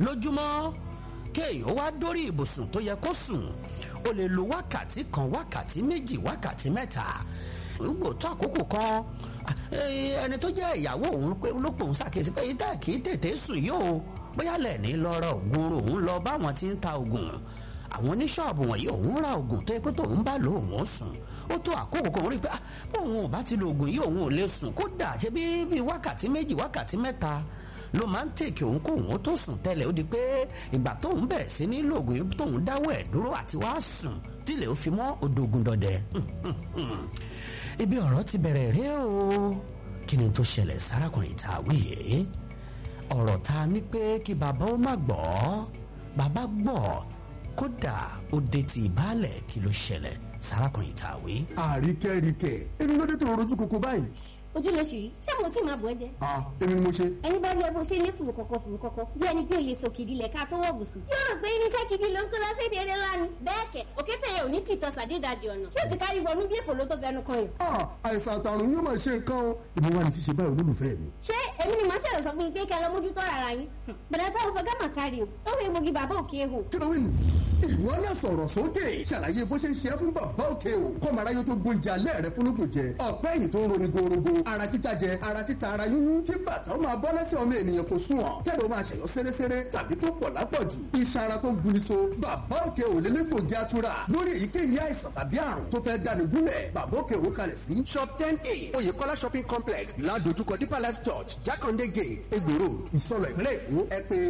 lójúmọ́ kéèyàn wá dórí ibùsùn tó yẹ kó sùn ó lè lo wákàtí kan wákàtí méjì wákàtí mẹ́ta gbogbo tó àkókò kan ẹni tó jẹ́ ìyàwó òun ló pòun ṣàkíyèsí pé ìdá kìí tètè sùn yóò bóyá lẹ́ẹ̀ni lọ́rọ̀ ògùn òun lọ báwọn tí ń ta ògùn àwọn oníṣọ́ọ̀bù wọ̀nyí òun ra ògùn tó yẹ pé tóun bá lò òun sùn ó tó àkókò kan rí i pé òun ò bá ti lo ògùn yìí òun ò lè sùn kódà ṣe bí wákàtí méjì wákàtí mẹ́ta ló máa ń tèkì òun kó òun tó sùn tẹ́lẹ̀ ó di pé ìgbà tóun bẹ̀rẹ̀ sí ní lo ògùn yìí tóun dáwọ́ ẹ̀ dúró àti wá sùn tílẹ̀ ó fi mọ́ odògùn dọ̀dẹ̀ ibi ọ̀rọ̀ ti bẹ̀rẹ̀ rí o kí ni tó ṣẹlẹ̀ sárakùnrin tá a wí yìí ọ̀rọ̀ ta ní pé kí bàbá ó má gbọ́ bàbá gbọ́ kódà ó dé ti ìbálẹ̀ kí ló ṣẹlẹ̀ sárakùnrin tá a wí. àríkẹ́ríkẹ́ èmi ló dé tó rojú koko báyìí. ojú ló ṣì rí ṣé mo tí máa bọ̀ ẹ́ jẹ́. èmi ni mo ṣe. ẹni bá rí ẹ bó ṣe ní fùrùkọ̀kọ̀ bí ẹni pé o lè sòkìdí lẹ̀ ká tó wọ̀ bùsùn. yóò rò pé irinṣẹ́ gidi ló ń kó lọ sí èdè eré lánàá. bẹ́ẹ̀ kẹ̀ òkété yẹn ò ní tìtọ́ sàdédàjì ọ̀nà tí ó ti kárí wọnú bí èpò ló tó fẹnu kan yàn. àìsàn àtàrùn yóò máa ṣe nǹkan o èmi wà ní ṣíṣe báyìí olólùfẹ́ mi. ṣé èmi ni màá ṣẹlẹ̀ sọ fún yín pé kẹ́ lọ mójútó ara yín. bẹ̀rẹ̀ táwọn fọ gámà kárí o ó wọ egbògi bàbá òkè ehò. kí ló wí nù. ìwọ náà sọ̀rọ̀ sókè ṣàlàyé bó ṣe ń ṣe é fún bàbá òkè o kọ́mọ̀ráyé tó gbóúnjẹ alẹ́ rẹ fún lóògùn jẹ ọ̀pẹ́ ẹ̀yìn tó ń roni gorogo ara títa jẹ ara títa ara yúnyún kí bàtà ó máa bọ́ lẹ́sẹ̀ ọmọ ènìyàn kò sùn ọ̀ kẹ́lẹ́ ó máa ṣẹ̀yọ́ sẹ́rẹ́sẹ́rẹ́ tàbí tó pọ̀ lápọ̀jù iṣan ara tó ń buni so bàbá òkè ò lélẹ́gbògi atura lórí èyíkéyìí àìsàn tàbí àrùn tó fẹ́ dáni gúnlẹ̀ bàbá òkè ò kalẹ̀ sí shop 10A Oyèkọ́lá shopping complex ládojúkọ Deeper Life Church Jakande Gate Egbò Road Ìsọ̀lọ̀ ìpínlẹ̀ Èkó ẹ pè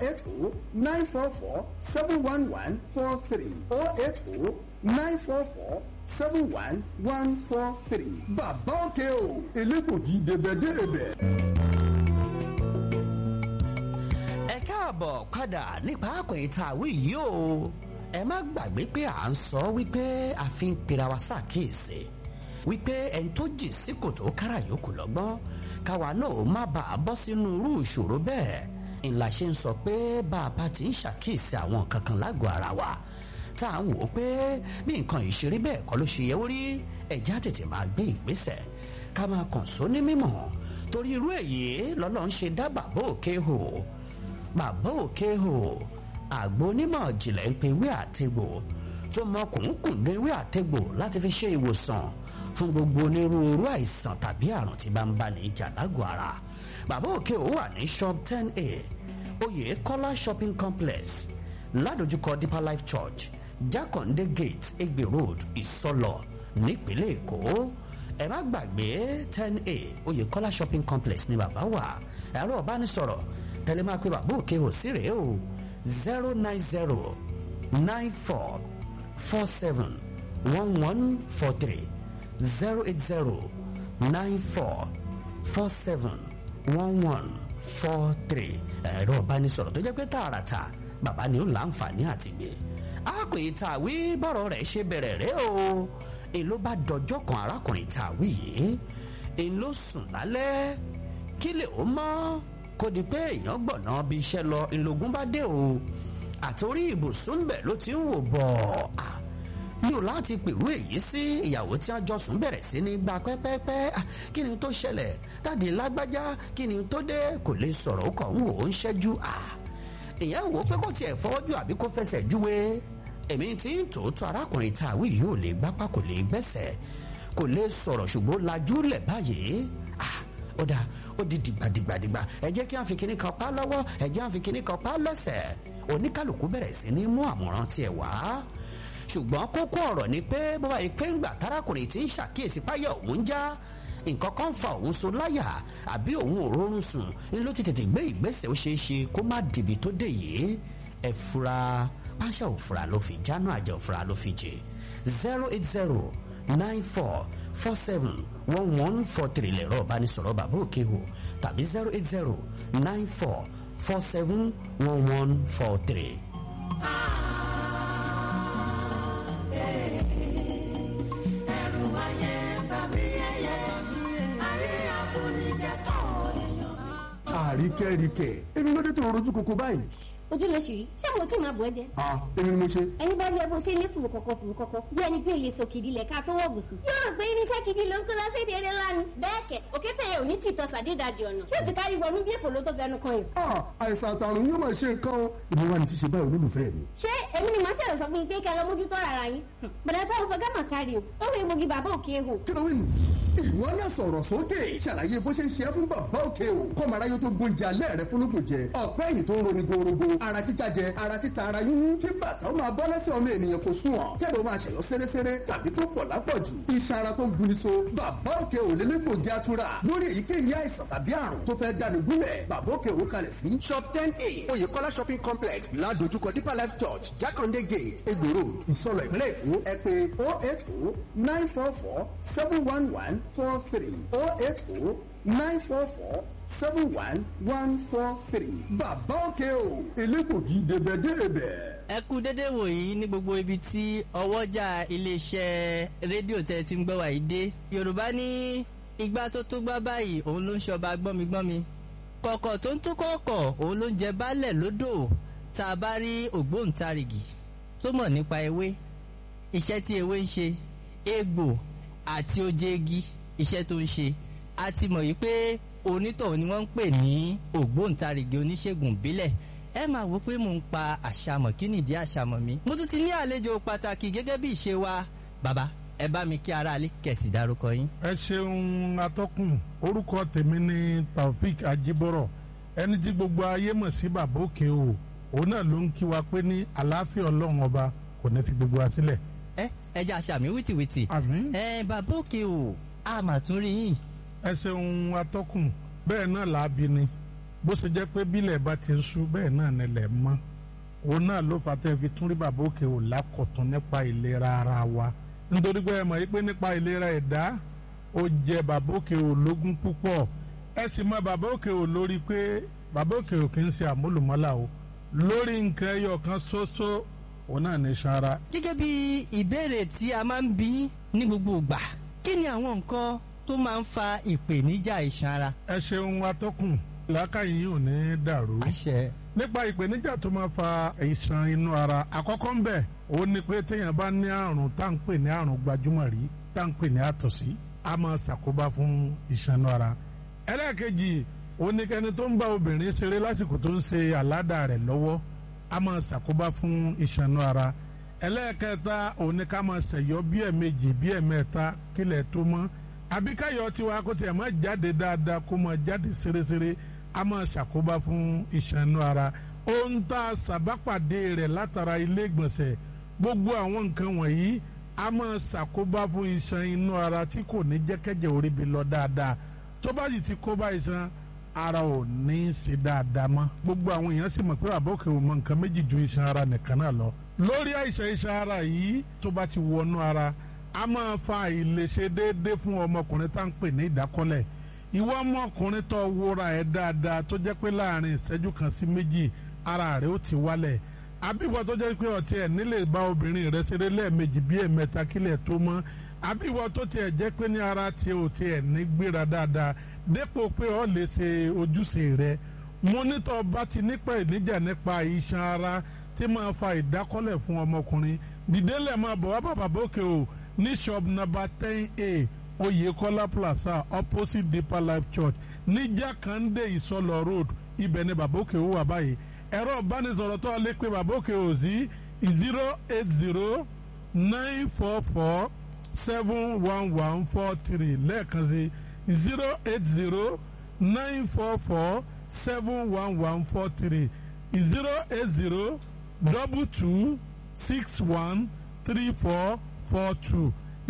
080-944-71143 080-944-71143 bàbá òkè o elégbògi débẹ̀débẹ̀. ẹ káàbọ̀ padà nípa àpẹẹrẹ tàwí yìí o ẹ má gbàgbé pé à ń sọ wípé a fi ń pera wa ṣàkíyèsí wípé ẹni tó jì sí kòtò kára yòókù lọ́gbọ́n káwa náà má bàa bọ́ sínú irú ìṣòro bẹ́ẹ̀ ńlá ṣe ń sọ pé bá a bá ti ń ṣàkíyèsí àwọn kankan lágọ̀ọ́ ara wa tá à ń wò ó pé bí nǹkan ìṣeré bẹ́ẹ̀ kọ́ ló ṣe yẹ ó rí ẹ̀já tètè máa gbé ìgbésẹ̀ ká máa kàn só ní mímọ̀ torí irú èyí lọ́lọ́ ń ṣe dá bàbá òkè hò bàbá òkè hò àgbo onímọ̀ ìjìnlẹ̀ ń pe ewé àtegbò tó mọ kùnkùn ewé àtegbò láti fi ṣe ìwòsàn fún gbogbo onírúurú àìsàn tàbí àrùn tí bá ń bá ní ìjà lágọ̀ọ́ ara bàbá òkè hò wà ní shop 10A Oyèkọ́lá shopping complex ládojúkọ Deeper Life Church Jakande Gate Egbò Road Ìsọlọ̀ nípínlẹ̀ Èkó ẹ má gbàgbé 10A Oyèkọ́lá shopping complex ní bàbá wà ẹ̀rọ ìbánisọ̀rọ̀ tẹ́lẹ̀ máa pe bàbá òkè hò sí rèé o 090-9447-1143 080-9447-1143 ẹ̀rọ ìbánisọ̀rọ̀ tó jẹ́ pé tààràtà bàbá ni ó láǹfààní àti gbé àpè tàwí bọ́rọ̀ rẹ̀ ṣe bẹ̀rẹ̀ rẹ̀ o èló bá dọjọ́ kan arákùnrin tàwí yìí èló sùn lálẹ́ kí lè ó mọ́ kó di pé èèyàn gbọ̀nà bí iṣẹ́ lọ ìlógún bá dé o àtòrí ibùsùn bẹ̀ ló ti ń wò bọ̀ mi ò láti pèrú èyí sí ìyàwó tí wọ́n jọ sùn bẹ̀rẹ̀ sí ní gba pẹ́pẹ́pẹ́ kí ni tó ṣẹlẹ̀ dáàdi lágbájá kí ni tó dé kò lè sọ̀rọ̀ ó kàn ń wò ó ń ṣẹ́jú èèyàn wò ó pé kó tiẹ̀ fọwọ́jú àbí kó fẹsẹ̀ júwe èmi tí ń tòótọ́ arákùnrin tàwí yìí ò lè gbápá kò lè gbẹ́sẹ̀ kò lè sọ̀rọ̀ ṣùgbọ́n lajú lẹ̀ báyìí ó dà ó di dìgbàdìgbàdìgbà ẹ jẹ́ kí wọ́n fi kinní kan pa lọ́wọ́ ẹ jẹ́ wọ́n fi kinní kan pa lẹ́sẹ̀ oníkálukú bẹ̀rẹ̀ sí ní mú àmọ̀ràn tiẹ̀ wá ṣùgbọ́n kókó ọ̀rọ̀ ni pé bàbá yìí pé ńgbà tárákùnrin tí ń ṣàkíyèsí páyà òun já nǹkan kan fa òun so láyà àbí òun ò rórun sùn ní ló ti tètè gbé ìgbésẹ̀ ó ṣeé ṣe kó má dìbì tó dé yìí ẹ fura páṣá òfura ló fi jáná àjẹ òfura ló fi jẹ 080-9447-1143 lẹ̀rọ ìbánisọ̀rọ̀ bàbá òkè hò tàbí 080-9447-1143. àríkẹ́ríkẹ́ èmi ló dé tó rojú koko báyìí. ojú ló ṣì rí ṣé mo tí máa bọ̀ ẹ́ jẹ. èmi ni mo ṣe. ẹni bá rí ẹ bó ṣe lé fùrù kọ̀kọ̀ bí ẹni pé lè sọ kìdí lẹ̀ ká tó wọ̀ bùsùn. yóò rò pé irinṣẹ́ kìdí ló ń kó lọ sí ìdílé lánàá. bẹ́ẹ̀ kẹ̀ òkété yẹn ò ní tìtọ́ sàdédàjì ọ̀nà tí ó ti kárí wọnú bí èpò ló tó fẹnu kan yìí. àìsàn àtàrùn yóò máa ṣe nǹkan o. èmi wà ní ṣíṣe báyìí olólùfẹ́ mi. ṣé èmi ni màá ṣẹ̀rọ̀ sọ fún yín pé kẹ́ ẹ lọ mójútó ara yín. bàdà táwọn fọgá mà kárí o ó rí egbògi bàbá òkè hò. kí ló wí nù. ìwọ náà sọ̀rọ̀ sókè ṣàlàyé bó ṣe ń ṣe é fún bàbá òkè o. kọ́mọ̀ráyé tó gbóúnjẹ alẹ́ rẹ fúnlógún jẹ ọ̀pẹ́ ẹ̀yìn tó ń roni gorogo ara títa jẹ ara títa ara yúnyún kí bàtà ó máa bọ́ lẹ́sẹ̀ ọmọ ènìyàn kò sùn ọ̀ kẹ́lẹ́ ó máa ṣẹ̀yọ́ sẹ́rẹ́sẹ́rẹ́ tàbí tó pọ̀ lápọ̀jù iṣan ara tó ń buni so bàbá òkè ò lélẹ́gbògi atura lórí èyíkéyìí àìsàn tàbí àrùn tó fẹ́ dáni gúnlẹ̀ bàbá òkè ò kalẹ̀ sí shop 10A oyèkọ́lá shopping complex ládojúkọ deeper life church jákàndé gate egbò road ìsọlọ̀ ìpínlẹ̀ èkó ẹ pè 080-944-71143 080-944-71143 bàbá òkè o elégbògi débẹ̀débẹ̀. ẹ kú dédé wòyí ní gbogbo ibi tí ọwọ́jà iléeṣẹ́ rédíò tẹ́ ti ń gbọ́ wàyí dé. yorùbá ní igbá tó tó gbá báyìí òun ló ń ṣọba gbọ́migbọ́mi kọ̀kọ̀ tó ń tó kọ̀ọ̀kọ̀ òun ló ń jẹ baálẹ̀ lódò. tá a bá rí ògbóǹtarìgì tó mọ̀ nípa ewé iṣẹ́ tí ewé ń ṣe egbò àti oje igi iṣẹ́ tó ń ṣe a ti mọ̀ yìí pé onítọ̀hún ni wọ́n ń pè ní ògbóǹtarìgì oníṣègùn ìbílẹ̀. ẹ máa wò pé mò ń pa àṣàmọ̀ kí nìdí àṣàmọ̀ mi. mo tún ti ní àlejò pàtàkì gẹ́gẹ́ bí ìṣe wa. bàbá ẹ bá mi kí aráalé kẹ̀sì dárúkọ yín. ẹ ṣeun atọ́kùn orúkọ tèmi ni Taofik Ajibọrọ ẹni tí gbogbo ayé mọ̀ sí bàbá òkè o òun náà ló ń kí wa pé ní àlàáfíà ọlọ́run ọba kò ní fi gbogbo wa sílẹ̀. ẹ jẹ́ àṣàmì wìtìwìtì. àmín. bàbá òkè o a mà tún rí yín. ẹ ṣeun atọ́kùn bẹ́ẹ̀ náà làábi ni bó ṣe jẹ́ pé bílẹ̀ bá ti ń ṣú bẹ́ẹ̀ náà nílẹ̀ mọ́ òun náà ló fà tẹ́ fi tún rí bàbá òkè ò lákọ̀tún nípa ìlera ara wa nítorí pé ẹ mọ̀ yí pé nípa ìlera ẹ̀dá ó jẹ bàbá òkè ò lógún púpọ̀ ẹ sì mọ̀ bàbá òkè ò lórí pé bàbá òkè ò kì í ṣe àmúlùmọ́là o lórí nǹkan ẹyọ kan ṣoṣo òun náà ní iṣan ara. gẹ́gẹ́ bí ìbéèrè tí a máa ń bí ní gbogbo ìgbà kí ni àwọn nǹkan tó máa ń fa ìpèníjà iṣan ara. ẹ ṣeun atọ́kùn làákàyè yìí ò ní dàrú. àṣẹ. nípa ìpèníjà tó máa fa iṣan inú ara àkọ́kọ́ ń bẹ̀ òun ni pé téèyàn bá ní àrùn tá à ń pè ní àrùn gbajúmọ̀ rí tá à ń pè ní àtọ̀sí a máa ṣàkóbá fún iṣan inú ara. ẹlẹ́ẹ̀kejì òun ni kẹni tó ń bá obìnrin ṣeré lásìkò tó ń ṣe àládà rẹ̀ lọ́wọ́ a máa ṣàkóbá fún iṣan inú ara. ẹlẹ́ẹ̀kẹta òun ni ká máa ṣẹ̀yọ́ bí ẹ̀ẹ̀mejì bí ẹ̀ẹ̀mẹ́ta kílẹ̀ tó mọ́ àbí káyọ̀ tiwa kó tiẹ̀ máa jáde dáadáa kó máa jáde ṣeréṣeré a máa ṣàkóbá fún iṣan inú ara. ohun tá a ṣàbápàdé rẹ̀ látara ilé ìgbọ̀nsẹ̀ gbogbo àwọn nǹkan wọ̀nyí a máa ṣàkóbá fún iṣan inú ara tí kò ní jẹ́kẹ́jẹ́ orí bi lọ dáadáa tó bá sì ti kóbá iṣan ara ò ní í ṣe dáadáa mọ́ gbogbo àwọn èèyàn sì mọ̀ pé àbókè ò mọ nǹkan méjì ju iṣan ara nìkan náà lọ lórí àìsàn iṣan ara yìí tó bá ti wọnú ara a máa fa àìlèṣe déédéé fún ọmọkùnrin tá à ń pè ní ìdákọ́lẹ̀ ìwọ ọmọkùnrin tó wúra ẹ̀ dáadáa tó jẹ́ pé láàrin ìṣẹ́jú kan sí méjì ara rẹ̀ ó ti wálẹ̀ àbíwọ tó jẹ́ pé ọtí ẹ̀ nílè bá obìnrin rẹ̀ ṣeré lẹ́ẹ̀mejì bí ẹ̀mẹ́ta kílẹ̀ tó mọ́ àbíwọ tó tiẹ̀ jẹ́ pé ní ara tiẹ̀ ò tiẹ̀ ní gbéra dáadáa dépò pé ọ lè ṣe ojúṣe rẹ̀ mọ́nítọ̀ bá ti nípa ìníjà nípa iṣan ara tí máa fa ìdákọ́lẹ̀ fún ọmọkùnrin dìdélẹ̀ máa bọ̀ wá bàbá bókè o ní shop number 10A Oyèkọ́lá Plaza opposite Deeper Life Church ní Jákàndé Ìsọlọ̀ road ibẹ̀ ni bàbá òkè wà báyìí ẹ̀rọ ìbánisọ̀rọ̀ tó lè pe bàbá òkè ò sí 080-944-71143 lẹ́ẹ̀kan sí 080-944-71143 080-2261-3442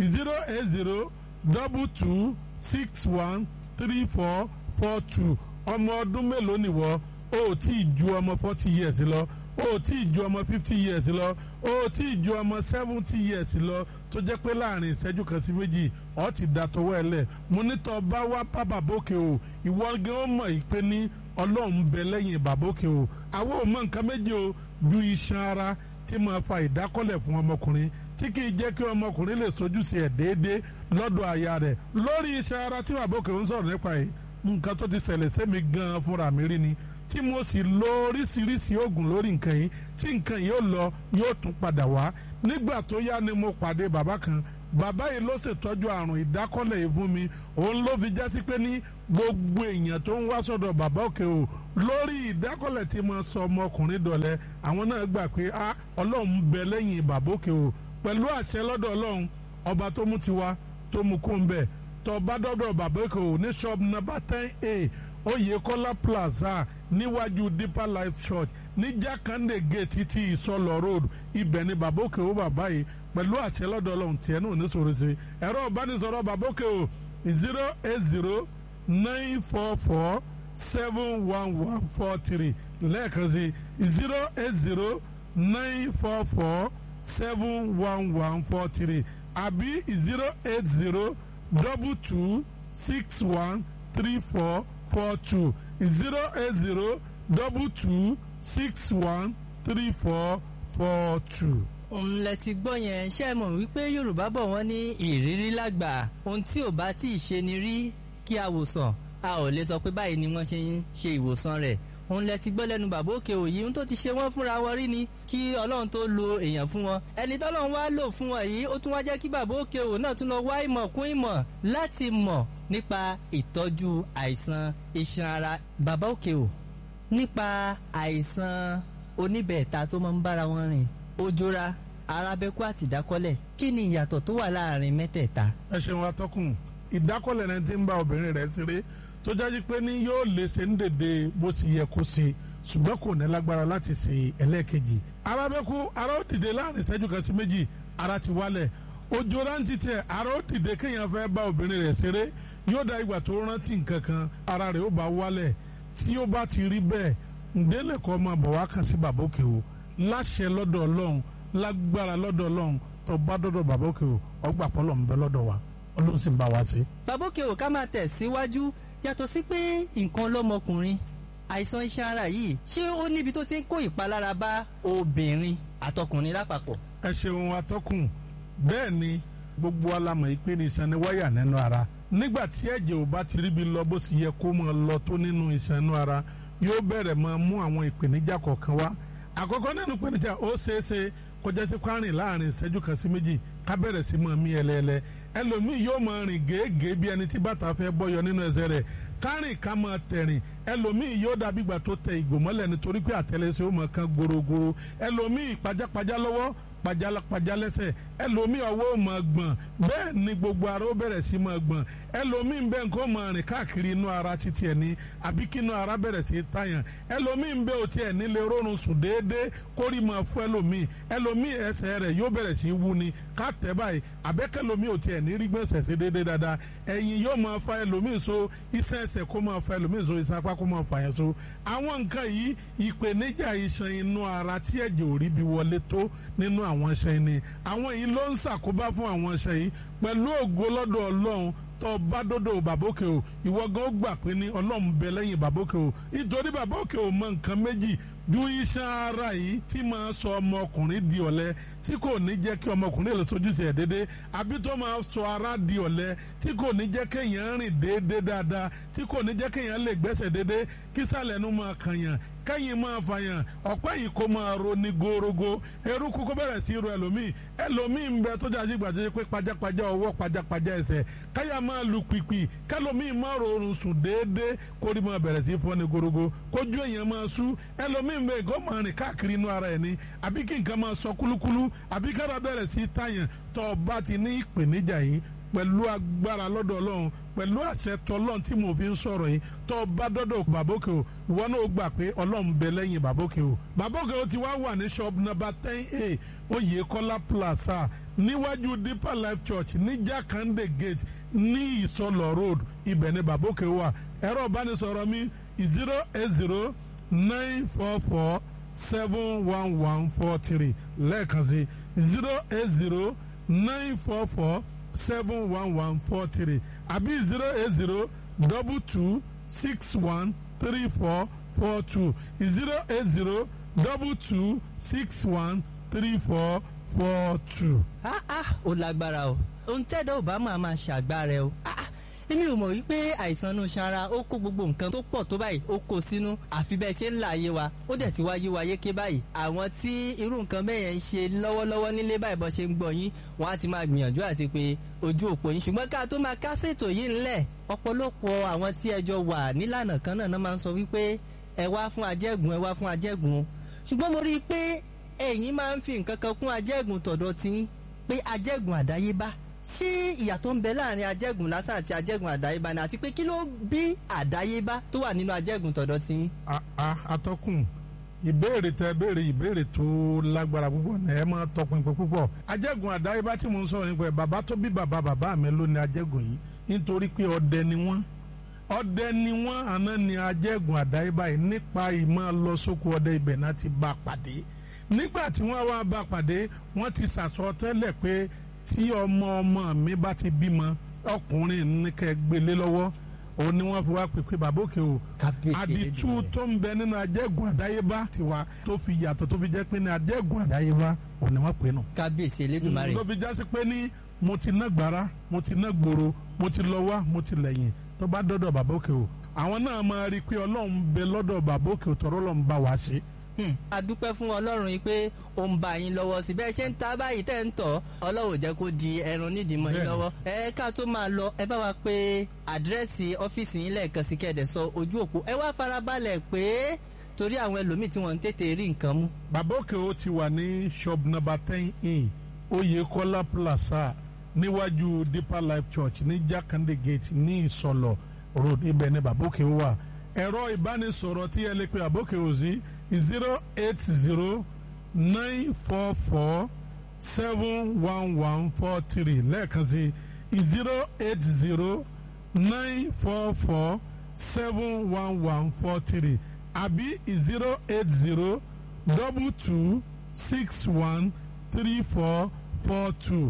080-2261-3442 ọmọ ọdún mélòó nìwọ o tí ì ju ọmọ 40 years lọ o tí ì ju ọmọ 50 years lọ o tí ì ju ọmọ 70 years lọ tó jẹ́ pé láàrin ìṣẹ́jú kan sí méjì ọ ti da tọwọ́ ẹ lẹ̀ mo ní tọ́ bá wá bá bàbókè o ìwọ gẹ́ ó mọ̀ ìpè ní ọlọ́run bẹ lẹ́yìn bàbókè o àwọn ò mọ nǹkan méjì o ju iṣan ara tí máa fa ìdákọ́lẹ̀ fún ọmọkùnrin tí kì í jẹ́ kí ọmọkùnrin lè sojúṣe ẹ̀ déédéé lọ́dọ̀ aya rẹ̀ lórí iṣan ara tí bàbókè ń sọ̀rọ̀ nípa yìí nǹkan tó ti ṣẹlẹ̀ sẹ́mi gan-an fúnra mi rí ni tí tí mo sì lo oríṣiríṣi oògùn lórí nǹkan yìí tí nǹkan yìí ó lọ yóò tún padà wá. Nígbà tó yá ni mo pàdé bàbá kan, bàbá yìí ló ṣètọ́jú àrùn ìdákọ́lẹ̀ yìí fún mi. Òun ló fi jásí pé ní gbogbo èèyàn tó ń wá sọ́dọ̀ bàbá òkè o lórí ìdákọ́lẹ̀ tí mo sọ ọmọkùnrin dọ̀lẹ́, àwọn náà gbà pé Ọlọ́run bẹ lẹ́yìn bàbá òkè o. Pẹ̀lú àṣẹ lọ́dọ̀ Ọlọ́run ọba tó mú tiwa tó mú kó ń bẹ̀, tó bá dọ́dọ̀ bàbá òkè o ní shop number 10A Oyèkọ́lá Plaza níwájú Deeper Life Church ní Jákàndé gate ti Ìsọlọ road, ibẹ̀ ni bàbá òkè o bàbá yìí. Pẹ̀lú àṣẹ lọ́dọ̀ Ọlọ́run tiẹ̀ náà ní sọ̀rọ̀ sí. Ẹ̀rọ ìbánisọ̀rọ̀ bàbá òkè o 080-944-71143 lẹ́ẹ̀kan sí 080-944-71143 àbí 080-2261-3442 080-2261-3442. òun lẹ ti gbọ́ yẹn. ṣé ẹ mọ̀ wípé Yorùbá bọ̀ wọ́n ní ìrírí lágbà. ohun tí ò bá tí ì ṣe ni rí kí a wòsàn, a ò lè sọ pé báyìí ni wọ́n ṣe ń ṣe ìwòsàn rẹ̀. òun lẹ ti gbọ́ lẹ́nu bàbá òkè òyì. ohun tó ti ṣe wọ́n fúnra wọn rí ni kí Ọlọ́run tó lo èèyàn fún wọn. ẹni tọ́lọ́run wá lò fún wọn yìí ó tún wá jẹ́ kí bàbá òkè òyì náà tún lọ wá ìmọ̀ kún ìmọ̀ láti mọ̀ nípa ìtọ́jú àìsàn iṣan ara. bàbá òkè òyì nípa àìsàn oníbẹ̀ẹ̀ta tó máa ń bára wọn rìn, òjòra, arábẹ́kú àti ìdákọ́lẹ̀, kí ni ìyàtọ̀ tó wà láàrin mẹ́tẹ̀ẹ̀ta? Ẹ ṣeun atọ́kùn. Ìdákọ́lẹ̀ náà ti ń bá obìnrin rẹ̀ ṣeré tó jáde pé ní yóò lè ṣe ń dèdè bó sì yẹ kó ṣe, ṣùgbọ́n kò ní lágbára láti ṣe ẹlẹ́ẹ̀kejì. Arábẹ́kú ara ó dìde láàrin ìṣẹ́jú kan sí méjì, ara ti wálẹ̀. Òjòra ń titẹ̀ ara ó dìde kéèyàn fẹ́ bá obìnrin rẹ̀ ṣeré, yóò da ìgbà tó rántí nǹkan kan, ara rẹ̀ ó bá wálẹ̀. Tí ó bá ti rí bẹ́ẹ̀, ǹdẹ́lẹ̀kọ́ máa bọ̀ wá kàn sí bàbá òkè o láṣẹ lọ́dọ̀ Ọlọ́run, lágbára lọ́dọ̀ Ọlọ́run. Tó bá dọ́dọ̀ bàbá òkè o ọgbà pọ́lọ̀ ń bẹ lọ́dọ̀ wa, Ọlọ́run sì ń bá wa ṣe. bàbá òkè ò ká máa tẹ̀síwájú. yàtọ̀ sí pé nǹkan lọ́mọkùnrin, àìsàn iṣan ara yìí ṣé ó níbi tó ti ń kó ìpalára bá obìnrin àtọkùnrin lápapọ̀? Ẹ ṣeun atọ́kùn. Bẹ́ẹ̀ ni gbogbo alamọ̀ yìí pé ní iṣan ni wáyà nínú ara. Nígbà tí ẹ̀jẹ̀ ò bá ti ríbi lọ bó sì yẹ kó máa lọ tó nínú iṣan inú ara, yóò bẹ̀rẹ̀ máa mú àwọn ìpèníjà kọ̀ọ̀kan wá. Àkọ́kọ́ nínú ìpèníjà ó ṣeéṣe kó jẹ́ sí kwárìn láàrin ìṣẹ́jú kan sí méjì ká bẹ̀rẹ̀ sí máa mí ẹlẹ́ẹ̀lẹ́. Ẹlòmíì yóò máa rìn gèégèé bí ẹni tí bàtà fẹ́ bọ́yọ nínú ẹsẹ̀ rẹ̀, kárìn ká máa tẹ̀rìn. Ẹlòmíì yóò dàbí ìgbà tó tẹ ìgò mọ́lẹ̀ nítorí pé àtẹ́lẹsẹ̀ ó máa kan gorogoro. Ẹlòmíì pajápajá lọ́wọ́, pajápajá lẹ́sẹ̀. Ẹlòmíì ọwọ́ ó máa gbọ̀n, bẹ́ẹ̀ ni gbogbo ara ó bẹ̀rẹ̀ sí máa gbọ̀n. Ẹlòmíì ń bẹ nǹkan máa rìn káàkiri inú ara títí ẹ̀ ní, àbí kí inú ara bẹ̀rẹ̀ sí tàyàn. Ẹlòmíì ń bẹ òtí ẹ̀ nílé rórun sùn déédéé kórì máa fún ẹlòmíì. Ẹlòmíì ẹsẹ̀ rẹ̀ yóò bẹ̀rẹ̀ sí wú ni ká tẹ̀ báyìí, àbẹ́kẹ́lòmíì òtí ẹ̀ ní rí gbọ̀nsẹ̀ sí déédéé dáadáa. Ẹ̀yìn yóò máa fa ẹlòmíì so, iṣan ẹsẹ̀ kó máa fa ẹlòmíì so, iṣan apá kó máa fa yẹn so. Àwọn nǹkan yìí ìpèníjà iṣan inú ara tí ẹ̀jẹ̀ ò rí bí wọlé tó nínú àwọn iṣan ni. Àwọn yìí ló ń ṣàkóbá fún àwọn iṣan yìí. Pẹ̀lú ògo lọ́dọ̀ Ọlọ́run tó bá dọ́dọ̀ bàbá òkè o, ìwọ gan ó gbà pé ní Ọlọ́run bẹ lẹ́yìn bàbá òkè o. Nítorí bàbá òkè o mọ nǹkan méjì ju iṣan ara yìí tí máa sọ ọmọkùnrin di ọ̀lẹ, tí kò ní jẹ́ kí ọmọkùnrin lè sojúṣe ẹ̀ déédéé, àbí tó máa sọ ara di ọ̀lẹ tí kò ní jẹ́ kéèyàn rìn déédéé dáadáa, tí kò ní jẹ́ kéèyàn lè gbẹ́sẹ̀ déédéé, kí sàlẹ̀ nu máa kànyàn, kẹ́yìn máa fàyàn, ọ̀pẹ́ yìí kó máa ro ní gorogo, eruku kó bẹ̀rẹ̀ sí ro ẹlòmíì. Ẹlòmíì ń bẹ tó jáde gbàdúrà pé pajápajá ọwọ́, pajápajá ẹsẹ̀, káyà máa lu pìpì, kẹlòmíì máa rọrùn sùn déédéé, kórì máa bẹ̀rẹ̀ sí fọ́ ní gorogo, kójú èèyàn máa sú. Ẹlòmíì ń bẹ ìgò máa rìn káàkiri inú ara ẹ̀ ní, àbí kí nǹkan máa sọ kúlúkúlú, àbí kára bẹ̀rẹ̀ sí tàyàn. Tó bá ti ní ìpèníjà yìí, pẹ̀lú agbára lọ́dọ̀ Ọlọ́run, pẹ̀lú àṣẹ tọ́lọ́run tí mo fi ń sọ̀rọ̀ yìí, tó bá dọ́dọ̀ bàbá òkè o, ìwọ náà ó gbà pé Ọlọ́run bẹ lẹ́yìn bàbá òkè o. Bàbá òkè o ti wá wà ní shop number 10A Oyèkọ́lá Plaza níwájú Deeper Life Church ní Jákàndé gate ní Ìsọlọ road, ibẹ̀ ni bàbá òkè wà. Ẹ̀rọ ìbánisọ̀rọ̀ mi 080-944-71143 lẹ́ẹ̀kan sí 080-944-71143 àbí 080-2261-3442 080-2261-3442. ó lágbára o. ohun tẹ́dọ̀ ò bá máa ṣàgbára ẹ o. èmi ò mọ̀ wípé àìsàn inú sanra ó kó gbogbo nǹkan tó pọ̀ tó báyìí ó kó sínú àfi bẹ́ẹ̀ ṣe ń là ayé wa ó dẹ̀ ti wáyé wa yéké báyìí àwọn tí irú nǹkan bẹ́ẹ̀ yẹn ń ṣe lọ́wọ́lọ́wọ́ nílé báyìí bọ́ ṣe ń gbọ́ yín wọ́n á ti máa gbìyànjú àti pé ojú òpó yín ṣùgbọ́n ká tó máa kásẹ̀ ètò yìí ńlẹ̀ ọ̀pọ̀lọpọ̀ àwọn tí ẹjọ́ wà nílànà kan náà máa ń sọ wípé ẹ wá fún ajẹ́gùn ẹ wá fún ajẹ́gùn ṣùgbọ́n mo rí i pé ẹ̀yin máa ń fi nǹkan kan kún ajẹ́gùn tọ̀dọ̀ tí pé ajẹ́gùn àdáyébá ṣé ìyàtọ̀ ń bẹ láàrin ajẹ́gùn lásán àti ajẹ́gùn àdáyébá ni àti pé kí ló bí àdáyébá tó wà nínú ajẹ́gùn tọ̀dọ̀ tí. atọ́kùn ìbéèrè tẹ ìbéèrè tó lágbára púpọ̀ ní ẹ máa tọpinpin púpọ̀ ajẹ́gùn àdáyébá tí mo ń sọ̀rọ̀ nípa ẹ̀ bàbá tó bí bàbá mi ló ní ajẹ́gùn yìí nítorí pé ọdẹ ni wọ́n àná ni ajẹ́gùn àdáyébá yìí nípa ìmọ̀ lọ sóko ọdẹ ibẹ̀ náà ti bá pàdé nígbà tí wọ́n wá bá pàdé wọ́n ti sàsọtẹ́lẹ̀ pé tí ọmọ mi bá ti bímọ ọkùnrin ní kẹ́ gbélé lọ́wọ́ òun ni wọ́n fi wá pé bàbá òkè o àdìtú tó ń bẹ nínú ajẹ́gùn àdáyébá tiwa tó fi yàtọ̀ tó fi jẹ́ pé ní ajẹ́gùn àdáyébá òun ni wọ́n pè nù. kábíyèsí Elédùmarè. ló fi jásí pé ní mo ti ná gbàrà mo ti ná gbòòrò mo ti lọ wá mo ti lẹ́yìn tó bá dọ́dọ̀ bàbá òkè o àwọn náà máa rí i pé ọlọ́run bẹ lọ́dọ̀ bàbá òkè o tọ́rọ́ lọ́n bá wa ṣe. a dúpẹ́ fún ọlọ́run yìí pé ó ń bá yín lọ́wọ́ sí bẹ́ẹ̀ ṣe ń ta báyìí tẹ́ ń tọ̀ ọlọ́run jẹ́ kó di ẹran nídìí mọ́ yín lọ́wọ́. ẹ ká tó máa lọ ẹ bá wa pé àdírẹ́sì ọ́fíìsì yín lẹ́ẹ̀kan sí kẹ́ẹ̀dẹ̀ sọ ojú òpó ẹ wá farabalẹ̀ pé torí àwọn ẹlòmíì tí wọ́n ń tètè rí nǹkan mú. bàbá òkè o ti wà ní shop number 10A Oyèkọ́lá Plaza níwájú Deeper Life Church ní Jakande Gate ní Ìsọlọ̀ road ibẹ̀ ni bàbá òkè o wà. ẹ̀rọ ìbánisọ̀rọ̀ tí ẹ lè pe bàbá òkè o sí 08094471143 lẹ́ẹ̀kan sí 08094471143 àbí 08022613442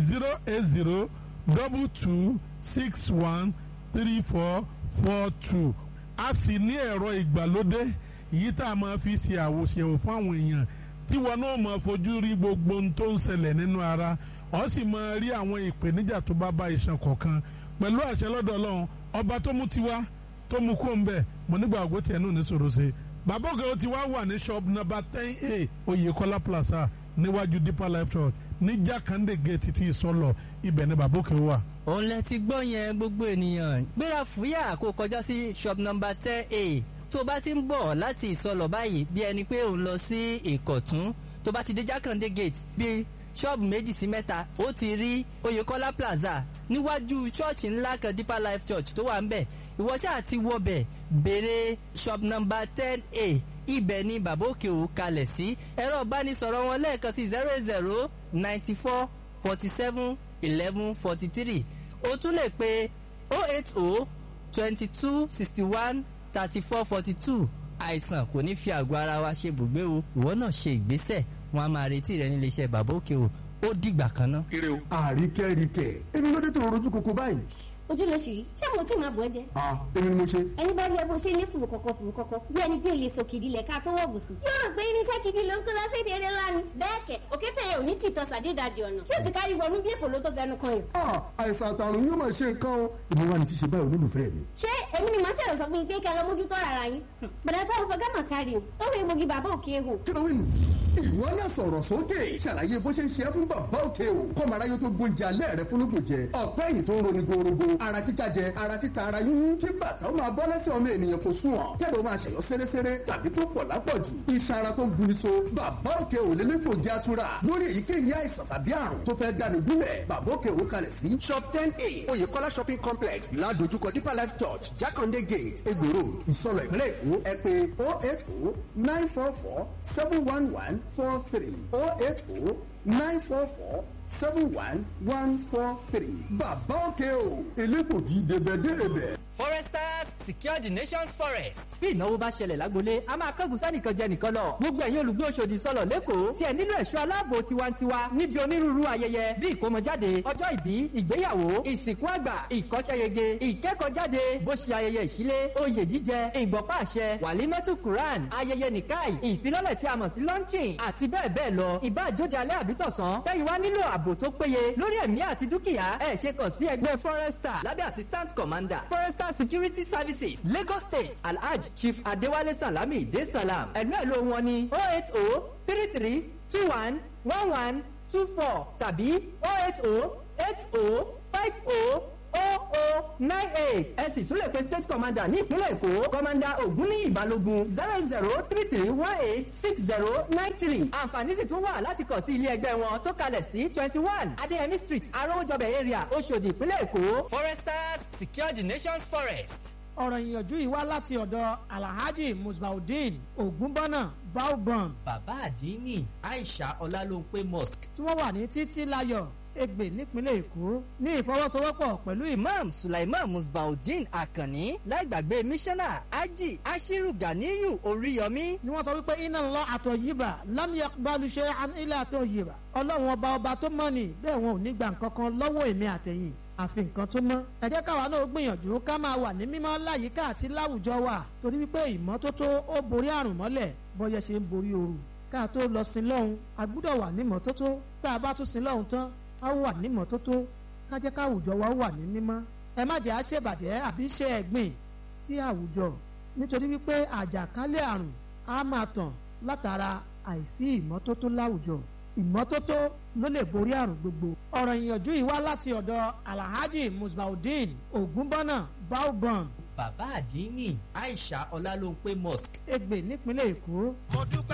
08022613442 a sì ní ẹ̀rọ ìgbàlódé èyí tá a máa fi ṣe àwòṣèwò fún àwọn èèyàn tí wọn náà máa fojú rí gbogbo ohun tó ń ṣẹlẹ̀ nínú ara ó sì máa rí àwọn ìpèníjà tó bá bá iṣan kọ̀ọ̀kan pẹ̀lú àṣẹ lọ́dọ̀ Ọlọ́run ọba tó mú tiwa tó mú kó ń bẹ̀ mo nígbà àgbo tiẹ̀ náà ní sọ̀rọ̀ ṣe bàbá òkè ó ti wá wà ní shop number 10A Oyèkọ́lá Plaza níwájú Deeper Life Church ní Jakande Gate ti Ìsọlọ̀ ibẹ̀ ni bàbá òkè wà. òun lẹ ti gbọ́ yẹn gbogbo ènìyàn gbéra fúyà kó kọjá sí shop number 10A tó bá ti ń bọ̀ láti Ìsọlọ̀ báyìí bí ẹni pé òun lọ sí Ìkọ̀tún tó bá ti dé Jakande Gate bí ṣọ́ọ̀bù 2 sí 3 ó ti rí Oyèkọ́lá Plaza níwájú ṣọ́ọ̀ṣì ńlá kan Deeper Life Church tó wà ń bẹ̀ ìwọ ṣáà ti wọbẹ̀ béèrè shop number 10A ibẹ̀ ni bàbá òkè ò kalẹ̀ sí ẹ̀rọ ìbánisọ̀rọ̀ wọn lẹ́ẹ̀kan sí 0094471143 o tún lè pe 08022613442 àìsàn kò ní fi àgọ́ ara wa ṣe bùgbé o ìwọ náà ṣe ìgbésẹ̀ wọn a máa retí rẹ nílé iṣẹ́ bàbá òkè o ó dìgbà kan ná. àríkẹ́ríkẹ́ èmi ló dé tó rojú koko báyìí. ojú ló ṣì rí ṣé mo tí máa bọ̀ ẹ́ jẹ́. èmi ni mo ṣe. ẹni bá rí ẹ bó ṣe ní fùrùkọ̀kọ̀ bí ẹni pé o lè sòkìdí lẹ̀ ká tó wọ̀ bùsùn. yóò rò pé irinṣẹ́ gidi ló ń kó lọ sí èdè eré lánàá. bẹ́ẹ̀ kẹ̀ òkété yẹn ò ní tìtọ́ sàdédàjì ọ̀nà tí ó ti kárí wọnú bí èpò ló tó fẹnu kan yìí. àìsàn àtàrùn yóò máa ṣe nǹkan o èmi wà ní ṣíṣe báyìí olólùfẹ́ mi. ṣé èmi ni màá ṣẹlẹ̀ sọ fún yín pé kẹ́ lọ mójútó ara yín. bàdà táwọn fọgá mà kárí o ó rí egbògi bàbá òkè ehò. kí ló wí nù. ìwọ náà sọ̀rọ̀ sókè ṣàlàyé bó ṣe ń ṣe é fún bàbá òkè o kọ́mọ̀ráyé tó gbóúnjẹ alẹ́ rẹ fúnlógún jẹ ọ̀pẹ́ yìí tó ń roni gorogo ara títa jẹ ara títa ara yúnyún kí bàtà ó máa bọ́ lẹ́sẹ̀ ọmọ ènìyàn kò sùn ọ̀ kẹ́lẹ́ ó máa ṣẹ̀yọ́ sẹ́rẹ́sẹ́rẹ́ tàbí tó pọ̀ lápọ̀jù iṣan ara tó ń buni so bàbá òkè ò lélẹ́gbògi atura lórí èyíkéyìí àìsàn tàbí àrùn tó fẹ́ dání gúnlẹ̀ bàbá òkè ò kalẹ̀ sí shop 10A Oyèkọ́lá shopping complex ládojúkọ Deeper Life Church Jakande Gate Egbò Road Ìsọlọ̀ ìpínlẹ̀ Èkó ẹ pè 08094471143 08094471143 bàbá òkè o elégbògi débẹ̀débẹ̀. Foresters secure the nation's forest. bí ìnáwó bá ṣẹlẹ̀ lágbolé a máa kángun sẹ́nìkan jẹ nìkan lọ. gbogbo ẹ̀yin olùgbé Òṣòdì sọ̀lọ̀ lẹ́kọ̀ọ́ tí ẹ nílò ẹ̀ṣọ́ aláàbò tiwantiwa níbi onírúurú ayẹyẹ bíi ìkómọjáde ọjọ́ ìbí ìgbéyàwó ìsìnkú àgbà ìkọ́ṣẹ́yege ìkẹ́kọ̀ọ́jáde bó ṣe ayẹyẹ ìṣílé oyè jíjẹ ìgbọ̀pá àṣẹ wàlímọ́tù Quran ayẹyẹ nìkáì ìfilọ́lẹ̀ tí a mọ̀ sí launching àti bẹ́ẹ̀ bẹ́ẹ̀ lọ ìbá àjóde alẹ́ àbítọ̀sán tẹ́yìn wá nílò ààbò tó péye lórí ẹ̀mí àti dúkìá ẹ̀ ṣe kàn sí ẹgbẹ́ Forester lábẹ́ assistant commander Forester security services Lagos State Alhaj Chief Adewale Salami De Salam ẹ̀lú wọn ní 08033211124 tàbí 08080500098 ẹ sì tún lè pe state commander ní ìpínlẹ̀ Èkó commander Ògúnníyì Balógun 00333186093 àǹfààní sì tún wà láti kàn sí ilé ẹgbẹ́ wọn tó kalẹ̀ sí 21 Adéyẹmí Street Arówójọbẹ̀ area Òṣòdì ìpínlẹ̀ Èkó. Foresters secure the nation's forest. ọ̀rọ̀ ìyànjú yìí wá láti ọ̀dọ̀ Alhaji Musbaudeen Ògúnbọ́nà Baobam. bàbá àdínì Aisha Ọlálóńpé mosque. tí wọ́n wà ní títí láyọ̀ Ègbè nípínlẹ̀ Èkó ní ìfọwọ́sowọ́pọ̀ pẹ̀lú Imam Sulaiman Musbaudeen Akanni láìgbàgbé mísánná Haji Ashiru Ganiyu Oríyọmí. ni wọ́n sọ wípé inna Allaha tayyiban lam yaqbalu shay'an illa tayyiban. ọlọ́run ọba tó mọ́ ni bẹ́ẹ̀ wọn ò ní gbà nǹkan kan lọ́wọ́ èmi àtẹ̀yìn àfi nǹkan tó mọ́. ẹ jẹ́ káwa náà gbìyànjú ká máa wà ní mímọ́ láyìíká àti láwùjọ wa torí wípé ìmọ́tótó ó borí àrùn mọ́lẹ̀ bọ́yẹ ṣe ń borí ooru. ká tó lọ sin lọ́hùn a gbúdọ̀ wà ní mọ́tótó tá a bá tún sin lọ́hùn tán a wà ní mọ́tótó ká jẹ́ káwùjọ wa wà ní mímọ́. ẹ má jẹ́ àṣebàjẹ́ àbí ṣe ẹ̀gbìn sí àwùjọ nítorí wípé àjàkálẹ̀ àrùn á máa tàn látara àìsí ìmọ́tótó láwùjọ. ìmọ́tótó ló lè borí àrùn gbogbo. ọ̀rọ̀ ìyànjú yìí wá láti ọ̀dọ̀ Alhaji Musbaudeen Ògúnbọ́nà Baobam. bàbá àdínì Aisha Ọlálóńpé mosque. Ègbè nípínlẹ̀ Èkó. mo dúpẹ́